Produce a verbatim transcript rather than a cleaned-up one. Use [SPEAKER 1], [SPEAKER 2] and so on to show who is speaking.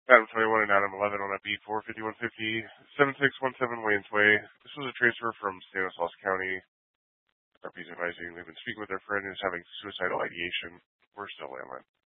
[SPEAKER 1] Adam twenty-one and Adam eleven on a B four fifty-one fifty, seven six one seven Wayne's Way. This was a transfer from Stanislaus County. R P's advising they've been speaking with their friend who's having suicidal ideation. We're still landline.